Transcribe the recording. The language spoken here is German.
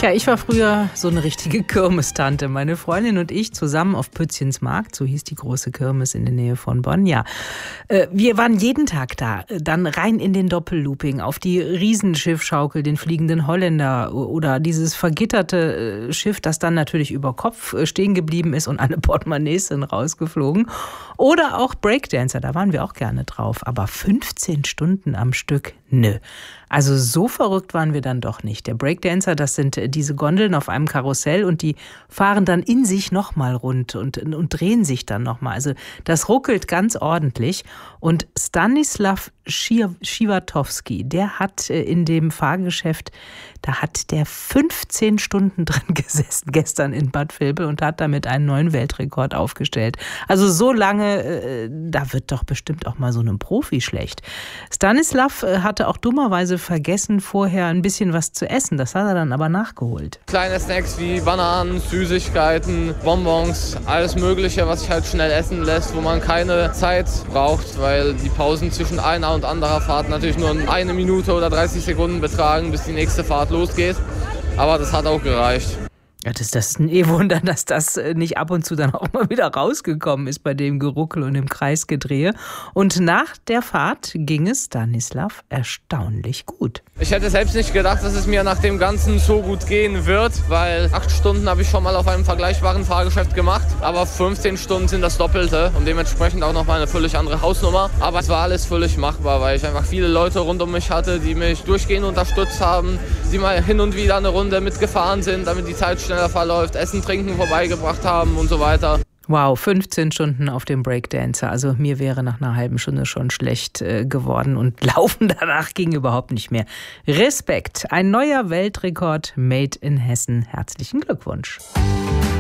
Ja, ich war früher so eine richtige Kirmestante. Meine Freundin und ich zusammen auf Pützchensmarkt, so hieß die große Kirmes in der Nähe von Bonn. Ja, wir waren jeden Tag da, dann rein in den Doppellooping, auf die Riesenschiffschaukel, den fliegenden Holländer oder dieses vergitterte Schiff, das dann natürlich über Kopf stehen geblieben ist und alle Portemonnaies sind rausgeflogen. Oder auch Breakdancer, da waren wir auch gerne drauf. Aber 15 Stunden am Stück, nö. Also so verrückt waren wir dann doch nicht. Der Breakdancer, das sind diese Gondeln auf einem Karussell und die fahren dann in sich nochmal rund und drehen sich dann nochmal. Also das ruckelt ganz ordentlich. Und Stanislav Schiwatowski, der hat in dem Fahrgeschäft, da hat der 15 Stunden drin gesessen gestern in Bad Vilbel und hat damit einen neuen Weltrekord aufgestellt. Also so lange, da wird doch bestimmt auch mal so einem Profi schlecht. Stanislav hatte auch dummerweise vergessen, vorher ein bisschen was zu essen. Das hat er dann aber nachgeholt. Kleine Snacks wie Bananen, Süßigkeiten, Bonbons, alles Mögliche, was sich halt schnell essen lässt, wo man keine Zeit braucht, weil die Pausen zwischen einer und anderer Fahrt natürlich nur 1 Minute oder 30 Sekunden betragen, bis die nächste Fahrt losgeht. Aber das hat auch gereicht. Ja, das ist ein Wunder, dass das nicht ab und zu dann auch mal wieder rausgekommen ist bei dem Geruckel und dem Kreisgedrehe. Und nach der Fahrt ging es Stanislav erstaunlich gut. Ich hätte selbst nicht gedacht, dass es mir nach dem Ganzen so gut gehen wird, weil 8 Stunden habe ich schon mal auf einem vergleichbaren Fahrgeschäft gemacht, aber 15 Stunden sind das Doppelte und dementsprechend auch nochmal eine völlig andere Hausnummer. Aber es war alles völlig machbar, weil ich einfach viele Leute rund um mich hatte, die mich durchgehend unterstützt haben, die mal hin und wieder eine Runde mitgefahren sind, damit die Zeit schneller verläuft, Essen, Trinken vorbeigebracht haben und so weiter. Wow, 15 Stunden auf dem Breakdancer. Also mir wäre nach einer halben Stunde schon schlecht geworden und Laufen danach ging überhaupt nicht mehr. Respekt, ein neuer Weltrekord made in Hessen. Herzlichen Glückwunsch.